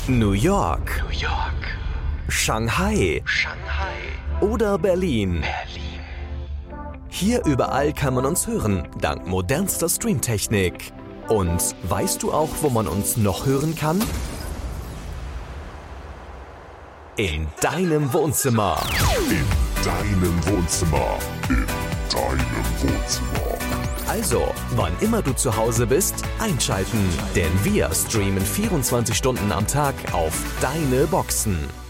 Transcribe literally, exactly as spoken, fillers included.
New York, New York, Shanghai, Shanghai, oder Berlin. Berlin. Hier überall kann man uns hören, dank modernster Streamtechnik. Und weißt du auch, wo man uns noch hören kann? In deinem Wohnzimmer. In deinem Wohnzimmer. In deinem Wohnzimmer. Also, wann immer du zu Hause bist, einschalten. Denn wir streamen vierundzwanzig Stunden am Tag auf deine Boxen.